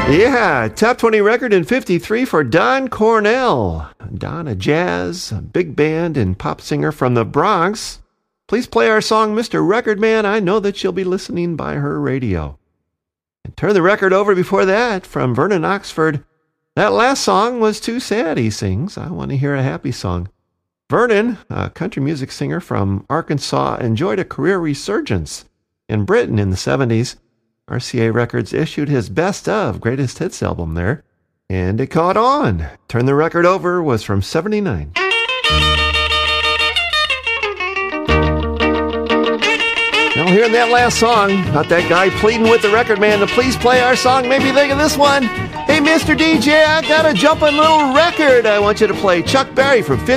Yeah, top 20 record in 53 for Don Cornell. Don, a jazz, a big band, and pop singer from the Bronx. Please play our song, Mr. Record Man. I know that she'll be listening by her radio. And turn the record over before that from Vernon Oxford. That last song was too sad, he sings. I want to hear a happy song. Vernon, a country music singer from Arkansas, enjoyed a career resurgence in Britain in the 70s. RCA Records issued his Best of Greatest Hits album there, and it caught on. Turn the Record Over was from 79. Now hearing that last song, not that guy pleading with the record man to please play our song, maybe think of this one. Hey, Mr. DJ, I got a jumping little record I want you to play. Chuck Berry from